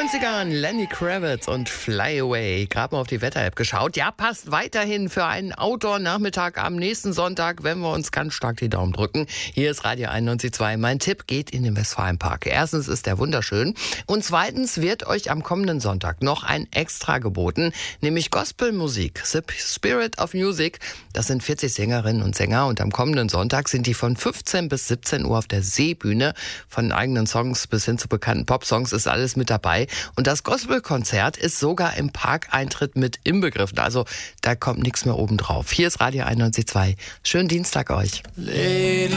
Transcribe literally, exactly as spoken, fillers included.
neunzigern, Lenny Kravitz und Fly Away. Gerade mal auf die Wetter-App geschaut. Ja, passt weiterhin für einen Outdoor-Nachmittag am nächsten Sonntag, wenn wir uns ganz stark die Daumen drücken. Hier ist Radio einundneunzig Komma zwei. Mein Tipp geht in den Westfalenpark. Erstens ist der wunderschön und zweitens wird euch am kommenden Sonntag noch ein Extra geboten, nämlich Gospelmusik. The Spirit of Music. Das sind vierzig Sängerinnen und Sänger und am kommenden Sonntag sind die von fünfzehn bis siebzehn Uhr auf der Seebühne. Von eigenen Songs bis hin zu bekannten Popsongs ist alles mit dabei. Und das Gospelkonzert ist sogar im Parkeintritt mit inbegriffen. Also da kommt nichts mehr oben drauf. Hier ist Radio einundneunzig Komma zwei. Schönen Dienstag euch. Lady